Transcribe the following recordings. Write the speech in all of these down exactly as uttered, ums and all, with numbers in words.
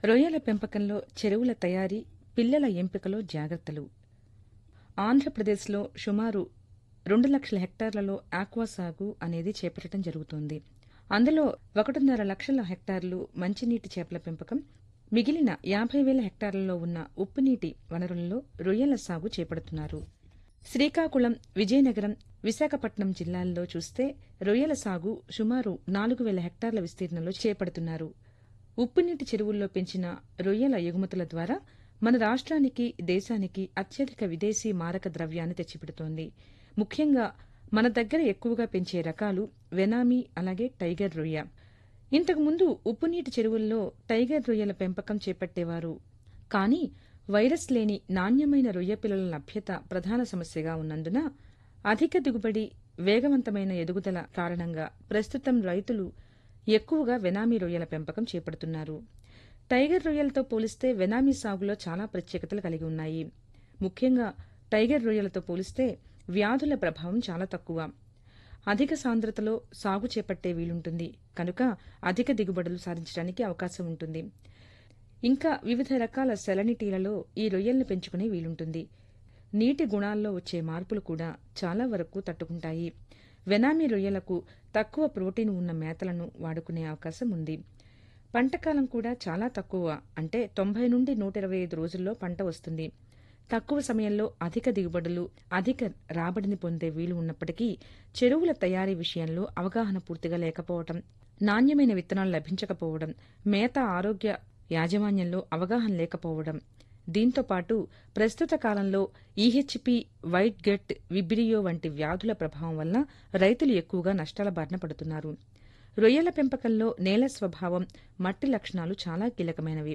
రొయ్యల పెంపకంలో చెరువుల తయారీ, పిల్లల ఎంపికలో జాగ్రత్తలు. ఆంధ్రప్రదేశ్లో సుమారు రెండు లక్షల హెక్టార్లలో ఆక్వా సాగు అనేది చేపట్టడం జరుగుతోంది. అందులో ఒకటిన్నర లక్షల హెక్టార్లు మంచినీటి చేపల పెంపకం, మిగిలిన యాభై వేల హెక్టార్లలో ఉన్న ఉప్పునీటి వనరుల్లో రొయ్యల సాగు చేపడుతున్నారు. శ్రీకాకుళం, విజయనగరం, విశాఖపట్నం జిల్లాల్లో చూస్తే రొయ్యల సాగు సుమారు నాలుగు వేల హెక్టార్ల విస్తీర్ణంలో చేపడుతున్నారు. ఉప్పునీటి చెరువుల్లో పెంచిన రొయ్యల ఎగుమతుల ద్వారా మన రాష్ట్రానికి, దేశానికి అత్యధిక విదేశీ మారక ద్రవ్యాన్ని తెచ్చిపెడుతోంది. ముఖ్యంగా మన దగ్గర ఎక్కువగా పెంచే రకాలు వెనామీ, అలాగే టైగర్ రొయ్య. ఇంతకుముందు ఉప్పునీటి చెరువుల్లో టైగర్ రొయ్యల పెంపకం చేపట్టేవారు. కానీ వైరస్ లేని నాణ్యమైన రొయ్య పిల్లల లభ్యత ప్రధాన సమస్యగా ఉన్నందున అధిక దిగుబడి, వేగవంతమైన ఎదుగుదల కారణంగా ప్రస్తుతం రైతులు ఎక్కువగా వెనామీ రొయ్యల పెంపకం చేపడుతున్నారు. టైగర్ రొయ్యలతో పోలిస్తే వెనామీ సాగులో చాలా ప్రత్యేకతలు కలిగి ఉన్నాయి. ముఖ్యంగా టైగర్ రొయ్యలతో పోలిస్తే వ్యాధుల ప్రభావం చాలా తక్కువ. అధిక సాంద్రతలో సాగు చేపట్టే వీలుంటుంది కనుక అధిక దిగుబడులు సాధించడానికి అవకాశం ఉంటుంది. ఇంకా వివిధ రకాల సెలనిటీలలో ఈ రొయ్యల్ని పెంచుకునే వీలుంటుంది. నీటి గుణాల్లో వచ్చే మార్పులు కూడా చాలా వరకు తట్టుకుంటాయి. వెనామీ రొయ్యలకు తక్కువ ప్రోటీన్ ఉన్న మేతలను వాడుకునే అవకాశం ఉంది. పంటకాలం కూడా చాలా తక్కువ, అంటే తొంభై నుండి నూట ఇరవై ఐదు రోజుల్లో పంట వస్తుంది. తక్కువ సమయంలో అధిక దిగుబడులు, అధిక రాబడిని పొందే వీలు ఉన్నప్పటికీ చెరువుల తయారీ విషయంలో అవగాహన పూర్తిగా లేకపోవడం, నాణ్యమైన విత్తనాలు లభించకపోవడం, మేత ఆరోగ్య యాజమాన్యంలో అవగాహన లేకపోవడం, దీంతో పాటు ప్రస్తుత కాలంలో ఈహెచ్పీ, వైట్ గట్, విబ్రియో వంటి వ్యాధుల ప్రభావం వల్ల రైతులు ఎక్కువగా నష్టాల బారిన పడుతున్నారు. రొయ్యల పెంపకంలో నేల స్వభావం, మట్టి లక్షణాలు చాలా కీలకమైనవి.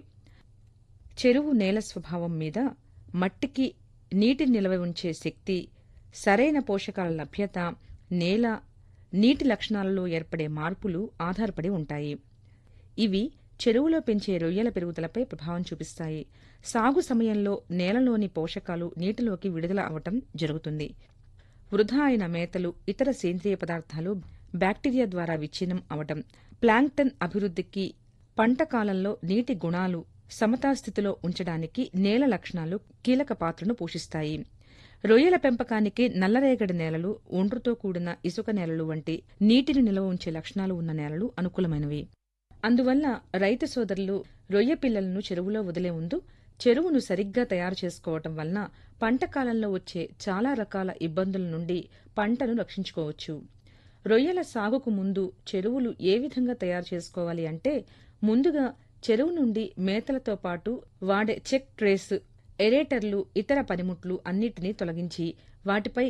చెరువు నేల స్వభావం మీద మట్టికి నీటి నిల్వ ఉంచే శక్తి, సరైన పోషకాల లభ్యత, నేల, నీటి లక్షణాలలో ఏర్పడే మార్పులు ఆధారపడి ఉంటాయి. ఇవి చెరువులో పెంచే రొయ్యల పెరుగుదలపై ప్రభావం చూపిస్తాయి. సాగు సమయంలో నేలలోని పోషకాలు నీటిలోకి విడుదల అవటం జరుగుతుంది. వృధా అయిన మేతలు, ఇతర సేంద్రియ పదార్థాలు బ్యాక్టీరియా ద్వారా విచ్ఛిన్నం అవటం, ప్లాంక్టన్ అభివృద్ధికి, పంట కాలంలో నీటి గుణాలు సమతాస్థితిలో ఉంచడానికి నేల లక్షణాలు కీలక పాత్రను పోషిస్తాయి. రొయ్యల పెంపకానికి నల్లరేగడి నేలలు, ఒండ్రుతో కూడిన ఇసుక నేలలు వంటి నీటిని నిల్వ ఉంచే లక్షణాలు ఉన్న నేలలు అనుకూలమైనవి. అందువల్ల రైతు సోదరులు రొయ్య పిల్లలను చెరువులో వదిలే ముందు చెరువును సరిగ్గా తయారు చేసుకోవటం వలన పంట కాలంలో వచ్చే చాలా రకాల ఇబ్బందుల నుండి పంటను రక్షించుకోవచ్చు. రొయ్యల సాగుకు ముందు చెరువులు ఏ విధంగా తయారు చేసుకోవాలి అంటే, ముందుగా చెరువు నుండి మేతలతో పాటు వాడే చెక్ ట్రేస్, ఎరేటర్లు, ఇతర పనిముట్లు అన్నిటినీ తొలగించి వాటిపై